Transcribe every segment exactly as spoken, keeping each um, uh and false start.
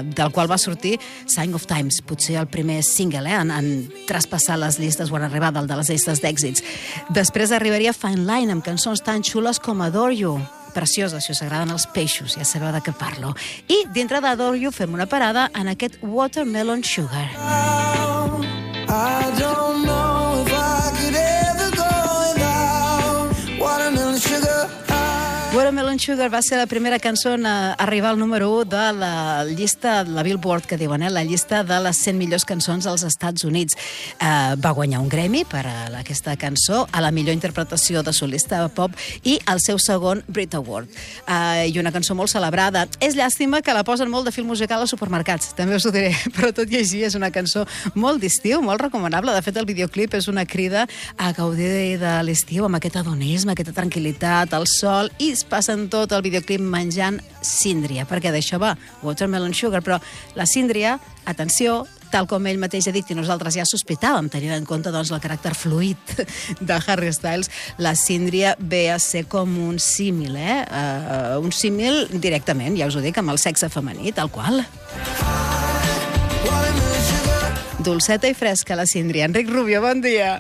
del qual va sortir Sign of Times, potser el primer single, eh, en, en traspassar les llistes o en arribar dalt de les llistes d'èxits. Després arribaria Fine Line, amb cançons tan xules com Adore You. Preciosa, si us agraden els peixos, ja sabeu de què parlo. I dintre d'Adore You fem una parada en aquest Watermelon Sugar. I don't know if I could ever go without Watermelon Sugar. Watermelon Sugar va ser la primera cançó a arribar al número u de la llista, la Billboard, que diuen, eh? la llista de les cent millors cançons als Estats Units. Eh, va guanyar un Grammy per a aquesta cançó, a la millor interpretació de solista pop i el seu segon Brit Award. Eh, I una cançó molt celebrada. És llàstima que la posen molt de film musical als supermercats, també us ho diré, però tot i així és una cançó molt d'estiu, molt recomanable. De fet, el videoclip és una crida a gaudir de l'estiu amb aquest hedonisme, aquesta tranquil·litat, el sol, i passen tot el videoclip menjant síndria, perquè d'això va, Watermelon Sugar, però la síndria, atenció, tal com ell mateix ha dit i nosaltres ja sospitàvem, tenint en compte doncs, el caràcter fluid de Harry Styles, la síndria ve a ser com un símil, eh? Uh, un símil directament, ja us ho dic, amb el sexe femení, tal qual. Dolceta i fresca, la síndria. Enric Rubio, bon dia.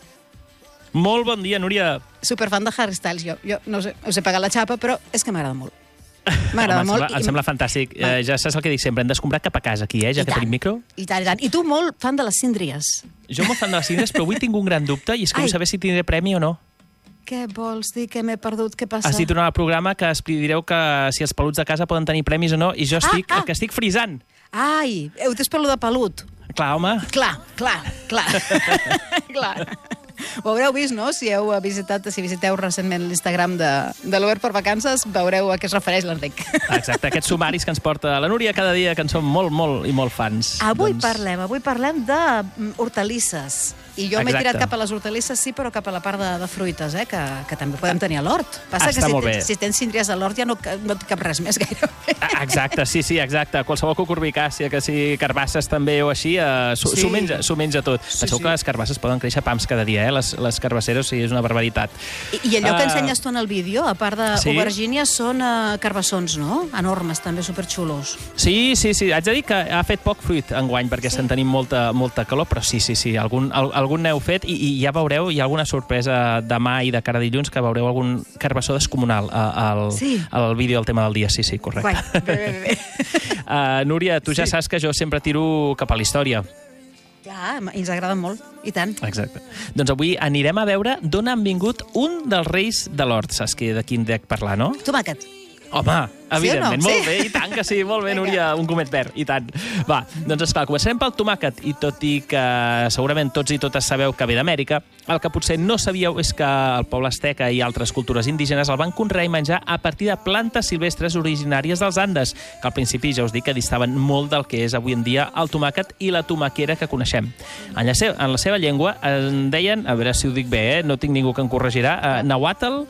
Molt bon dia, Núria. Superfan de Harry Styles, jo. Jo no sé, us he pagat la xapa, però és que m'agrada molt. M'agrada Home, molt. Em sembla, i... em sembla fantàstic. Eh, ja saps el que dic sempre, hem d'escombrar cap a casa aquí, eh, ja I que tant, tenim micro. I tant, i tant. I tu molt fan de les síndries. Jo molt fan de les síndries, però avui tinc un gran dubte i és que Ai. vull saber si tindré premi o no. Què vols dir? Que m'he perdut? Què passa? Has dit durant el programa que es direu que si els peluts de casa poden tenir premis o no, i jo estic, Ah, ah. que estic frisant. Ai, heu dit per lo de pelut. Clar, home. Clar, clar, clar. clar. Ho haureu vist, no? Si heu visitat, si visiteu recentment l'Instagram de, de l'Obert per Vacances, veureu a què es refereix l'Enric. Exacte, aquests sumaris que ens porta la Núria cada dia, que en som molt, molt i molt fans. Avui doncs... parlem, avui parlem de mm, hortalisses. I jo m'he Exacte. tirat cap a les hortalisses, sí, però cap a la part de, de fruites, eh, que, que també podem tenir a l'hort. Passa Està que si, molt bé. tens, si tens síndries a l'hort ja no, no et cap res més gairebé. Exacte, sí, sí, exacte. Qualsevol cucurbicàcia, que si carbasses també o així, eh, s'ho Sí. menja, s'ho menja tot. Sí, Penseu sí. que les carbasses poden créixer pams cada dia, eh? Les, les carbasseres, sí, és una barbaritat. I, I allò que Ah. ensenyes tu en el vídeo, a part Sí. d'aubergínia, són uh, carbassons, no? Enormes, també, superxulos. Sí, sí, sí. Haig de dir que ha fet poc fruit enguany, perquè Sí. estem tenint molta, molta calor, però sí, sí, sí, algun, al, algun n'heu fet i, i ja veureu, hi ha alguna sorpresa demà i de cara a dilluns que veureu algun carbassó descomunal a- al, Sí. al vídeo del tema del dia. Sí, sí, correcte. Guai, bé, bé, bé. Uh, Núria, tu ja Sí. saps que jo sempre tiro cap a la història. Clar, i ens agrada molt, i tant. Exacte. Doncs avui anirem a veure d'on han vingut un dels reis de l'hort. Saps que de quin dec parlar, no? Tomàquet. Home, evidentment, no? molt Sí? bé, i tant que sí, molt bé, Vinga. Núria, un gomet verd, i tant. Va, doncs esclar, començarem pel tomàquet, i tot i que segurament tots i totes sabeu que ve d'Amèrica, el que potser no sabíeu és que el poble asteca i altres cultures indígenes el van conrear i menjar a partir de plantes silvestres originàries dels Andes, que al principi ja us dic que distaven molt del que és avui en dia el tomàquet i la tomaquera que coneixem. En la seva, en la seva llengua en deien, a veure si ho dic bé, eh? No tinc ningú que em corregirà, eh, nahuatl,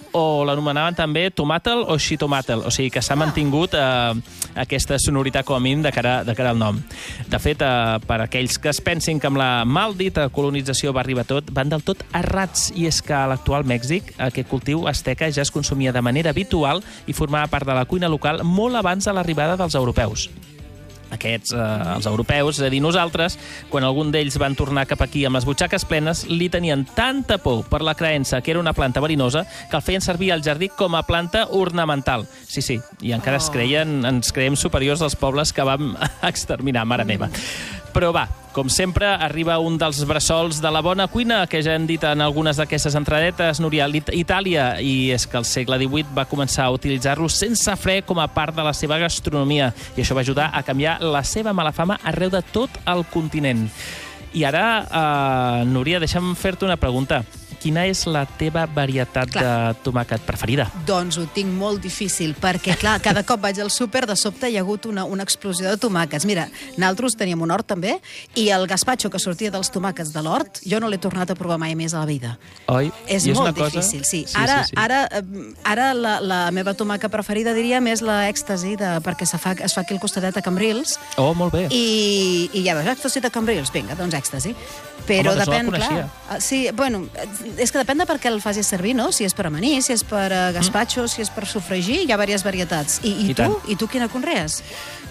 o l'anomenaven també tomàtel o xitomàtel, o sigui que s'ha mantingut eh, aquesta sonoritat com a mínim de cara, de cara al nom. De fet, eh, per aquells que es pensin que amb la maldita colonització va arribar tot, van del tot errats, i és que a l'actual Mèxic aquest cultiu asteca ja es consumia de manera habitual i formava part de la cuina local molt abans de l'arribada dels europeus. Aquests, eh, els europeus, és a dir, nosaltres, quan algun d'ells van tornar cap aquí amb les butxaques plenes, li tenien tanta por per la creença que era una planta verinosa que el feien servir al jardí com a planta ornamental. Sí, sí, i encara es creien, ens creiem superiors als pobles que vam exterminar, mare meva. Però va, com sempre, arriba un dels bressols de la bona cuina, que ja hem dit en algunes d'aquestes entradetes, Núria, Itàlia, i és que el segle divuit va començar a utilitzar-lo sense fre com a part de la seva gastronomia, i això va ajudar a canviar la seva mala fama arreu de tot el continent. I ara, eh, Núria, deixa'm fer-te una pregunta. Quina és la teva varietat Clar. de tomàquet preferida? Doncs ho tinc molt difícil, perquè, clar, cada cop vaig al súper, de sobte hi ha hagut una, una explosió de tomàquets. Mira, nosaltres teníem un hort també, i el gazpacho que sortia dels tomàquets de l'hort, jo no l'he tornat a provar mai més a la vida. Oi? És I és molt una cosa... difícil, sí. Sí, Ara, sí, sí. ara, eh, ara la, la meva tomàquet preferida, diríem, és l'èxtasi, de, perquè se fa, es fa aquí al costadet a Cambrils, Oh, molt bé. i, i ja veus, èxtasi de Cambrils, vinga, doncs èxtasi. Però Home, doncs no la depèn, coneixia. clar. Sí, bueno, és que depèn de per què el facis servir, no? Si és per amanir, si és per uh, gazpacho, mm. si és per sofregir, hi ha diverses varietats. I, i, I tu? tant. I tu quina conrees?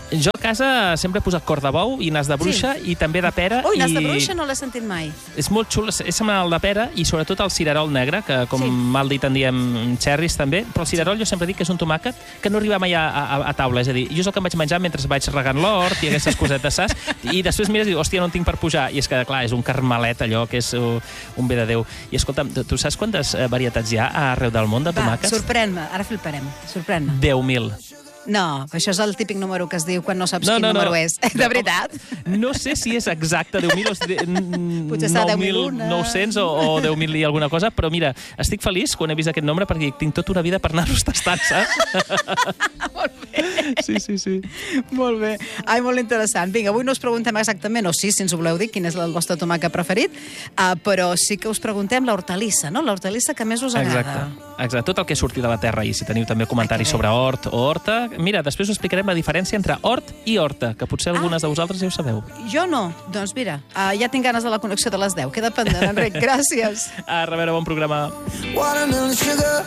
Jo a casa sempre he posat cor de bou i nas de bruixa sí. i també de pera. Ui, nas de i... bruixa no l'he sentit mai. És molt xulo, és semblant al de pera i sobretot el cirerol negre, que com sí. mal dit en diem cherries també, però el cirerol jo sempre dic que és un tomàquet que no arriba mai a, a, a taula, és a dir, jo és el que em vaig menjar mentre vaig regant l'hort i aquestes cosetes, saps? I després mires i dius, hòstia, no en tinc per pujar. I és que, clar, és un carmelet allò que és un bé de Déu. I escolta'm, tu saps quantes varietats hi ha arreu del món de tomàquets? Va, sorprèn-me, ara fliparem, sorprèn-me. deu mil. No, això és el típic número que es diu quan no saps no, quin no, número no. és. De veritat? No sé si és exacte deu mil o potser serà deu mil una. nou-cents o, o deu mil i alguna cosa, però mira, estic feliç quan he vist aquest nombre perquè tinc tota una vida per anar-los tastant, saps? Molt bé. Sí, sí, sí. Molt bé. Ai, molt interessant. Vinga, avui no us preguntem exactament, o sí, si ens ho voleu dir, quin és el vostre tomàquet preferit, uh, però sí que us preguntem l'hortalissa, no? L'hortalissa que més us agrada. Exacte. Exacte, tot el que surti de la terra, i si teniu també comentaris sobre hort o horta, mira, després us explicarem la diferència entre hort i horta, que potser algunes ah, de vosaltres ja ho sabeu. Jo no. Doncs mira, uh, ja tinc ganes de la connexió de les deu. Queda pendent, Enric. Gràcies. A reveure, bon programa. Watermelon sugar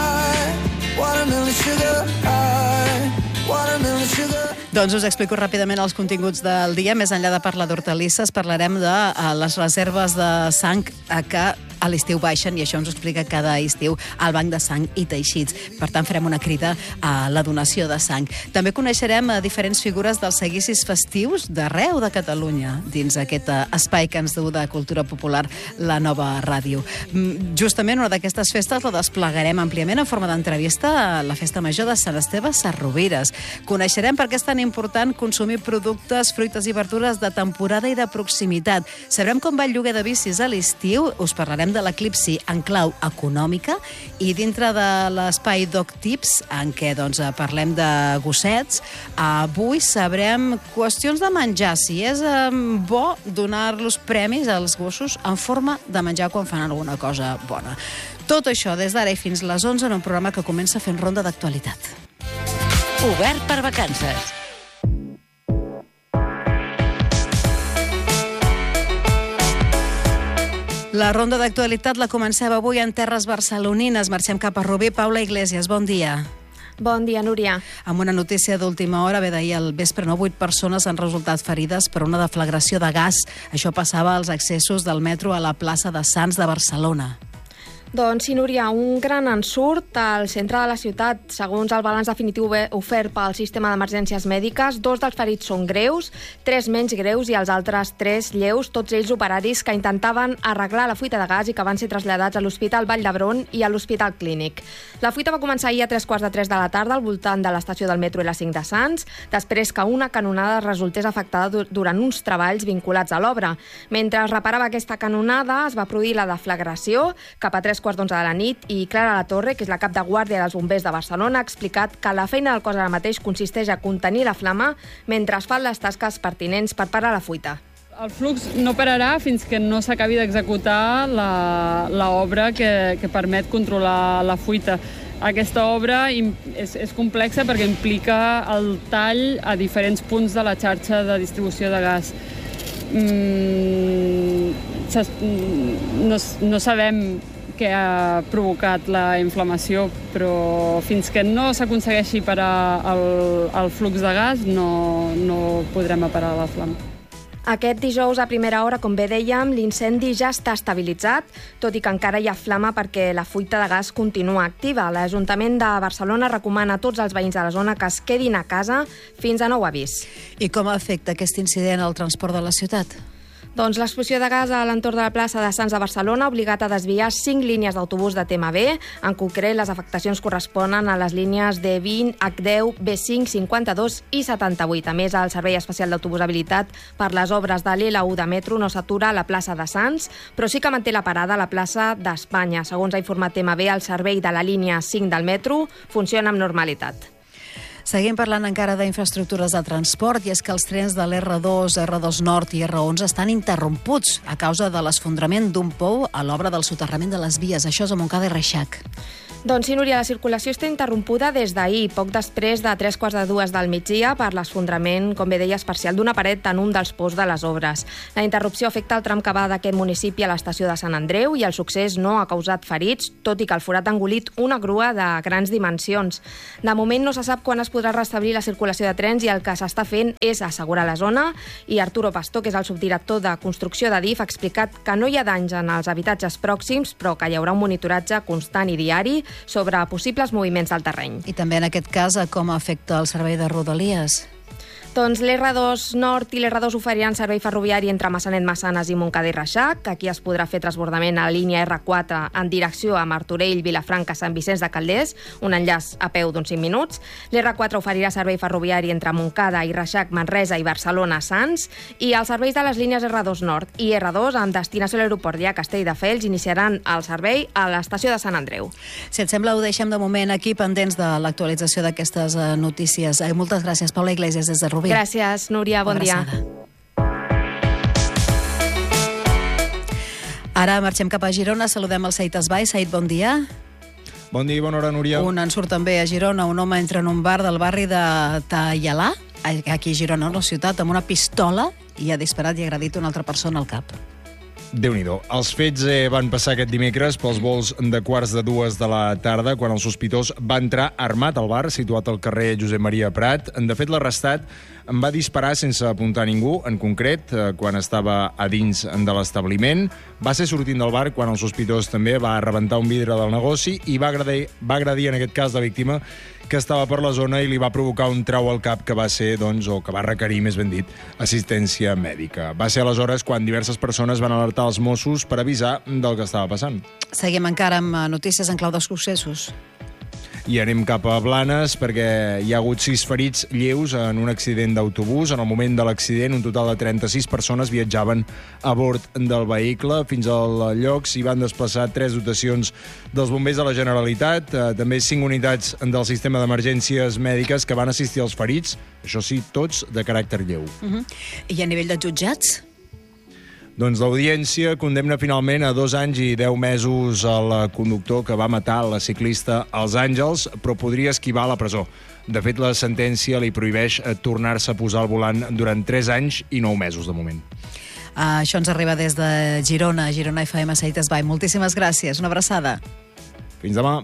high, watermelon sugar high, watermelon sugar. Doncs us explico ràpidament els continguts del dia. Més enllà de parlar d'hortalisses, parlarem de uh, les reserves de sang a que a l'estiu baixen, i això ens ho explica cada estiu al Banc de Sang i Teixits. Per tant, farem una crida a la donació de sang. També coneixerem diferents figures dels seguicis festius d'arreu de Catalunya, dins aquest espai que ens du de cultura popular, la Nova Ràdio. Justament una d'aquestes festes la desplegarem àmpliament en forma d'entrevista a la Festa Major de Sant Esteve Sesrovires. Coneixerem per què és tan important consumir productes, fruites i verdures de temporada i de proximitat. Sabrem com va el lloguer de bicis a l'estiu, us parlarem de l'eclipsi en clau econòmica, i dintre de l'espai Doc Tips, en què doncs, parlem de gossets, avui sabrem qüestions de menjar, si és eh, bo donar-los premis als gossos en forma de menjar quan fan alguna cosa bona. Tot això des d'ara i fins les onze en un programa que comença fent ronda d'actualitat. Obert per vacances. La ronda d'actualitat la comencem avui en terres barcelonines. Marxem cap a Rubí. Paula Iglesias, bon dia. Bon dia, Núria. Amb una notícia d'última hora, bé d'ahir al vespre, no? Vuit persones han resultat ferides per una deflagració de gas. Això passava als accessos del metro a la plaça de Sants de Barcelona. Doncs sí, Núria, un gran ensurt al centre de la ciutat. Segons el balanç definitiu ofert pel sistema d'emergències mèdiques, dos dels ferits són greus, tres menys greus i els altres tres lleus, tots ells operaris que intentaven arreglar la fuita de gas i que van ser traslladats a l'Hospital Vall d'Hebron i a l'Hospital Clínic. La fuita va començar ahir a tres quarts de tres de la tarda al voltant de l'estació del metro i la cinc de Sants, després que una canonada resultés afectada durant uns treballs vinculats a l'obra. Mentre es reparava aquesta canonada, es va produir la deflagració cap a tres quarts d'onze de la nit, i Clara Latorre, que és la cap de guàrdia dels bombers de Barcelona, ha explicat que la feina del cos ara mateix consisteix a contenir la flama mentre es fan les tasques pertinents per parar la fuita. El flux no pararà fins que no s'acabi d'executar l'obra que, que permet controlar la fuita. Aquesta obra és, és complexa perquè implica el tall a diferents punts de la xarxa de distribució de gas. Mm, no, no sabem que ha provocat la inflamació, però fins que no s'aconsegueixi parar el, el flux de gas no, no podrem parar la flama. Aquest dijous a primera hora, com bé dèiem, l'incendi ja està estabilitzat, tot i que encara hi ha flama perquè la fuita de gas continua activa. L'Ajuntament de Barcelona recomana a tots els veïns de la zona que es quedin a casa fins a nou avís. I com afecta aquest incident al transport de la ciutat? Doncs l'explosió de gas a l'entorn de la plaça de Sants de Barcelona ha obligat a desviar cinc línies d'autobús de T M B. En concret, les afectacions corresponen a les línies D vint, H deu, B cinc, cinquanta-dos i setanta-vuit. A més, el Servei Especial d'Autobús habilitat per les obres de l'L u de metro no s'atura a la plaça de Sants, però sí que manté la parada a la plaça d'Espanya. Segons ha informat T M B, el servei de la línia cinc del metro funciona amb normalitat. Seguim parlant encara d'infraestructures de transport, i és que els trens de l'R dos, R dos Nord i R onze estan interromputs a causa de l'esfondrament d'un pou a l'obra del soterrament de les vies. Això és a Montcada i Reixac. Doncs sí, Núria, la circulació està interrompuda des d'ahir, poc després de tres quarts de dues del migdia, per l'esfondrament, com bé deies, parcial d'una paret en un dels pous de les obres. La interrupció afecta el tram que va d'aquest municipi a l'estació de Sant Andreu i el succés no ha causat ferits, tot i que el forat ha engolit una grua de grans dimensions. De moment no se sap quan es podrà podrà restablir la circulació de trens i el que s'està fent és assegurar la zona. I Arturo Pastor, que és el subdirector de construcció de D I F, ha explicat que no hi ha danys en els habitatges pròxims, però que hi haurà un monitoratge constant i diari sobre possibles moviments del terreny. I també en aquest cas, com afecta el servei de Rodalies? Doncs l'R dos Nord i l'R dos oferiran servei ferroviari entre Massanet, Massanes i Montcada i Reixac. Aquí es podrà fer transbordament a la línia R quatre en direcció a Martorell, Vilafranca, Sant Vicenç de Calders, un enllaç a peu d'uns cinc minuts. L'R quatre oferirà servei ferroviari entre Montcada i Reixac, Manresa i Barcelona, Sants. I els serveis de les línies R dos Nord i R dos amb destinació a l'aeroport i a Castelldefels iniciaran el servei a l'estació de Sant Andreu. Si et sembla, ho deixem de moment aquí pendents de l'actualització d'aquestes notícies. Moltes gràcies, Paula Iglesias, des de Rubí. Gràcies, Núria. Bon dia. Ara marxem cap a Girona. Saludem el Said Esbai. Said, bon dia. Bon dia i bona hora, Núria. Un ensurt també a Girona. Un home entra en un bar del barri de Taialà, aquí a Girona, una ciutat, amb una pistola i ha disparat i ha agredit una altra persona al cap. Déu-n'hi-do. Els fets eh, van passar aquest dimecres pels vols de quarts de dues de la tarda, quan el sospitós va entrar armat al bar, situat al carrer Josep Maria Prat. De fet, l'arrestat en va disparar sense apuntar a ningú, en concret, eh, quan estava a dins de l'establiment. Va ser sortint del bar quan el sospitós també va rebentar un vidre del negoci i va agredir, va agredir en aquest cas, la víctima, que estava per la zona i li va provocar un trau al cap que va ser, doncs, o que va requerir, més ben dit, assistència mèdica. Va ser aleshores quan diverses persones van alertar els Mossos per avisar del que estava passant. Seguim encara amb notícies en clau de successos. I anem cap a Blanes, perquè hi ha hagut sis ferits lleus en un accident d'autobús. En el moment de l'accident, un total de trenta-sis persones viatjaven a bord del vehicle. Fins al lloc s'hi van desplaçar tres dotacions dels bombers de la Generalitat, eh, també cinc unitats del sistema d'emergències mèdiques que van assistir als ferits, això sí, tots de caràcter lleu. Uh-huh. I a nivell de jutjats? Doncs l'audiència condemna finalment a dos anys i deu mesos al conductor que va matar la ciclista als Àngels, però podria esquivar la presó. De fet, la sentència li prohibeix tornar-se a posar al volant durant tres anys i nou mesos, de moment. Uh, això ens arriba des de Girona, Girona F M, Said Esbai. Moltíssimes gràcies, una abraçada. Fins demà.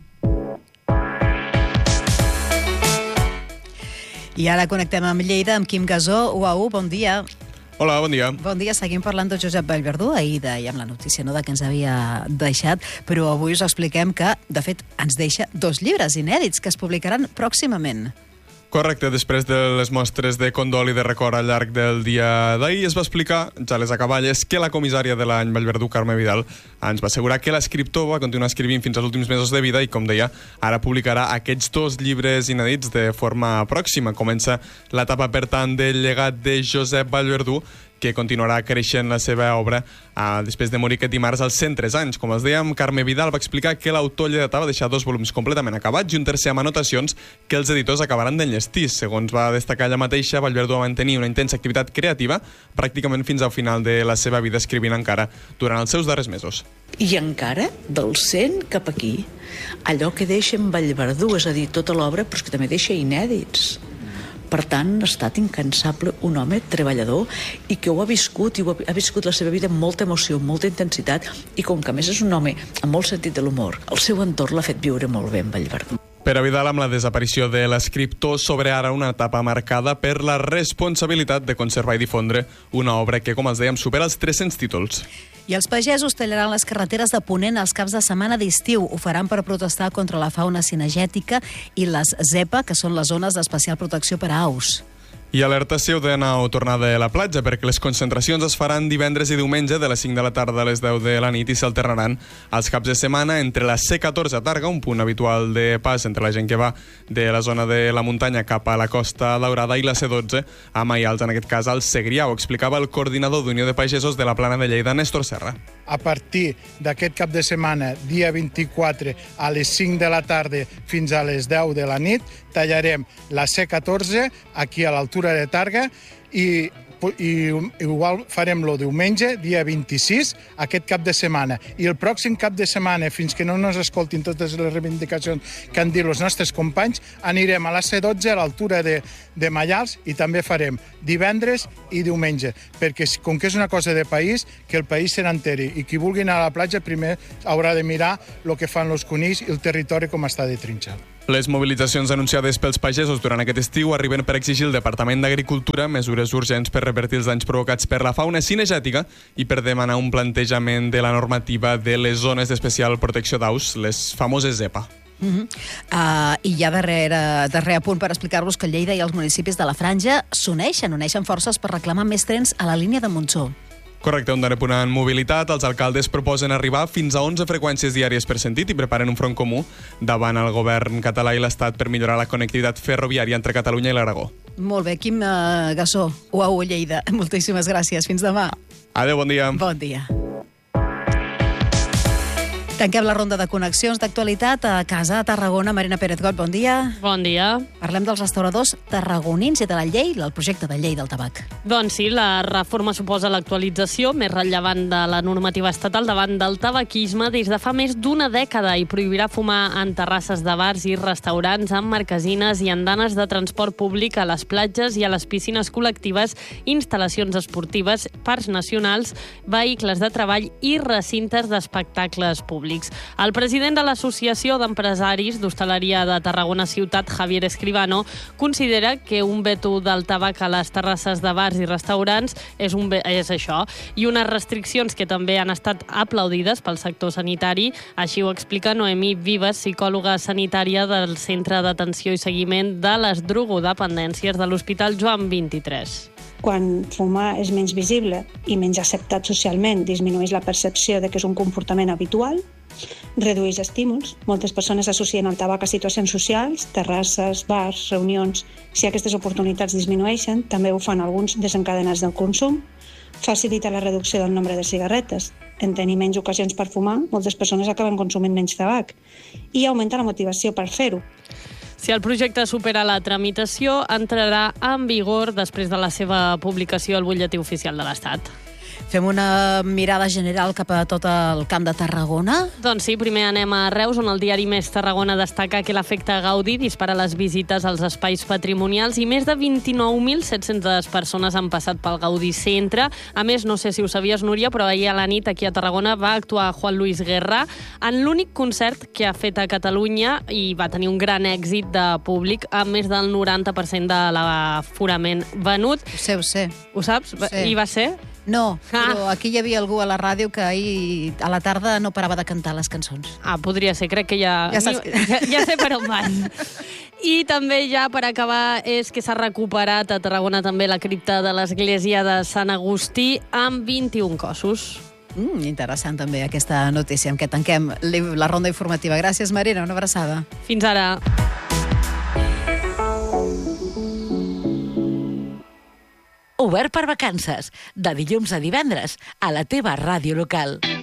I ara connectem amb Lleida, amb Quim Gasó. U A U, bon dia. Hola, bon dia. Bon dia, seguim parlant de Josep Vallverdú. Ahir dèiem la notícia, no?, de que ens havia deixat, però avui us expliquem que, de fet, ens deixa dos llibres inèdits que es publicaran pròximament. Correcte, després de les mostres de condol i de record al llarg del dia d'ahir, es va explicar, ja les acaballes, que la comissària de l'any Vallverdú, Carme Vidal, ens va assegurar que l'escriptor va continuar escrivint fins als últims mesos de vida i, com deia, ara publicarà aquests dos llibres inèdits de forma pròxima. Comença l'etapa, per tant, del llegat de Josep Vallverdú, que continuarà creixent la seva obra eh, després de morir aquest dimarts als cent tres anys. Com els dèiem, Carme Vidal va explicar que l'autor lleidatà va deixar dos volums completament acabats i un tercer amb anotacions que els editors acabaran d'enllestir. Segons va destacar ella mateixa, Vallverdú va mantenir una intensa activitat creativa pràcticament fins al final de la seva vida, escrivint encara durant els seus darrers mesos. I encara, del cent cap aquí, allò que deixa en Vallverdú, és a dir, tota l'obra, però és que també deixa inèdits. Per tant, ha estat incansable, un home treballador i que ho ha viscut, i ho ha, ha viscut la seva vida amb molta emoció, amb molta intensitat, i com que a més és un home amb molt sentit de l'humor, el seu entorn l'ha fet viure molt bé en Vallverdú. Per a Vidal, amb la desaparició de l'escriptor, s'obre ara una etapa marcada per la responsabilitat de conservar i difondre una obra que, com els dèiem, supera els tres-cents títols. I els pagesos tallaran les carreteres de Ponent els caps de setmana d'estiu. Ho faran per protestar contra la fauna cinegètica i les ZEPA, que són les zones d'especial protecció per a aus. I alerta si heu d'anar o tornar de la platja, perquè les concentracions es faran divendres i diumenge de les cinc de la tarda a les deu de la nit i s'alternaran els caps de setmana entre la C catorze a Targa, un punt habitual de pas entre la gent que va de la zona de la muntanya cap a la Costa Daurada, i la C dotze a Maials, en aquest cas al Segrià. Ho explicava el coordinador d'Unió de Pagesos de la Plana de Lleida, Néstor Serra. A partir d'aquest cap de setmana, dia vint-i-quatre, a les cinc de la tarda fins a les deu de la nit, tallarem la C catorze aquí a l'altura de Targa i, i igual farem el diumenge, dia vint-i-sis, aquest cap de setmana. I el pròxim cap de setmana, fins que no ens escoltin totes les reivindicacions que han dit els nostres companys, anirem a la C dotze a l'altura de, de Maials i també farem divendres i diumenge, perquè com que és una cosa de país, que el país se n'enteri, i qui vulgui anar a la platja primer haurà de mirar el que fan els conills i el territori com està de trinxat. Les mobilitzacions anunciades pels pagesos durant aquest estiu arriben per exigir al Departament d'Agricultura mesures urgents per revertir els danys provocats per la fauna cinegètica i per demanar un plantejament de la normativa de les zones d'especial protecció d'aus, les famoses Z E P A. Uh -huh. uh, I ja darrer, darrer apunt per explicar-vos que Lleida i els municipis de la Franja s'uneixen, uneixen forces per reclamar més trens a la línia de Montsó. Correcte, un darrer punt en mobilitat. Els alcaldes proposen arribar fins a onze freqüències diàries per sentit i preparen un front comú davant el govern català i l'Estat per millorar la connectivitat ferroviària entre Catalunya i l'Aragó. Molt bé, Quim uh, Gassó, U A U Lleida. Moltíssimes gràcies. Fins demà. Adéu, bon dia. Bon dia. Tanquem la ronda de connexions d'actualitat a casa, a Tarragona. Marina Pérez-Got, bon dia. Bon dia. Parlem dels restauradors tarragonins i de la llei, el projecte de llei del tabac. Doncs sí, la reforma suposa l'actualització més rellevant de la normativa estatal davant del tabaquisme des de fa més d'una dècada i prohibirà fumar en terrasses de bars i restaurants, en marquesines i andanes de transport públic, a les platges i a les piscines col·lectives, instal·lacions esportives, parcs nacionals, vehicles de treball i recintes d'espectacles públics. El president de l'Associació d'Empresaris d'Hostaleria de Tarragona Ciutat, Javier Escribano, considera que un veto del tabac a les terrasses de bars i restaurants és, un, és això, i unes restriccions que també han estat aplaudides pel sector sanitari. Així ho explica Noemí Vives, psicòloga sanitària del Centre d'Atenció i Seguiment de les Drogodependències de l'Hospital Joan vint-i-tres. Quan fumar és menys visible i menys acceptat socialment, disminueix la percepció de que és un comportament habitual, redueix estímuls. Moltes persones associen el tabac a situacions socials, terrasses, bars, reunions. Si aquestes oportunitats disminueixen, també ho fan alguns desencadenats del consum. Facilita la reducció del nombre de cigarretes. En tenir menys ocasions per fumar, moltes persones acaben consumint menys tabac. I augmenta la motivació per fer-ho. Si el projecte supera la tramitació, entrarà en vigor després de la seva publicació al Butlletí Oficial de l'Estat. Fem una mirada general cap a tot el camp de Tarragona. Doncs sí, primer anem a Reus, on el diari Més Tarragona destaca que l'efecte Gaudí dispara les visites als espais patrimonials i més de vint-i-nou mil set-centes persones han passat pel Gaudí Centre. A més, no sé si ho sabies, Núria, però ahir a la nit aquí a Tarragona va actuar Juan Luis Guerra en l'únic concert que ha fet a Catalunya i va tenir un gran èxit de públic amb més del noranta per cent de l'aforament venut. Ho sé, ho sé. Ho saps? Sí. I va ser? No, però aquí hi havia algú a la ràdio que ahir a la tarda no parava de cantar les cançons. Ah, podria ser, crec que ja... Ja, saps... ja, ja sé per on van. I també ja per acabar és que s'ha recuperat a Tarragona també la cripta de l'església de Sant Agustí amb vint-i-un cossos. Mm, interessant també aquesta notícia amb què tanquem la ronda informativa. Gràcies, Marina, una abraçada. Fins ara. Obert per vacances, de dilluns a divendres, a la teva ràdio local.